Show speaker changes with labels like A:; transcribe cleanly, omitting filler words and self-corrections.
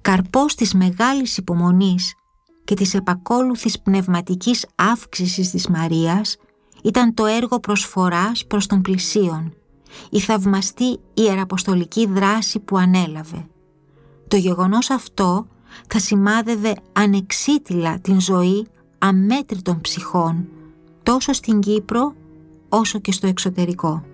A: Καρπός της μεγάλης υπομονής και της επακόλουθης πνευματικής αύξησης της Μαρίας ήταν το έργο προσφοράς προς τον πλησίον, η θαυμαστή ιεραποστολική δράση που ανέλαβε. Το γεγονός αυτό θα σημάδευε ανεξίτηλα την ζωή αμέτρητων ψυχών, τόσο στην Κύπρο όσο και στο εξωτερικό.